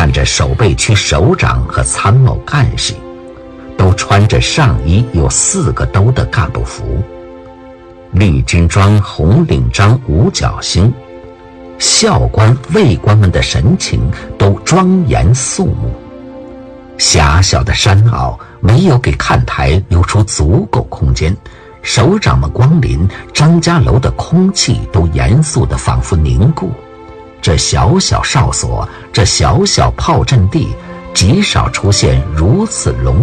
站着守备区首长和参谋干事，都穿着上衣有4个兜的干部服，绿军装、红领章、五角星。校官、尉官们的神情都庄严肃穆。狭小的山坳没有给看台留出足够空间，首长们光临，张家楼的空气都严肃得仿佛凝固。这小小哨所，这小小炮阵地，极少出现如此隆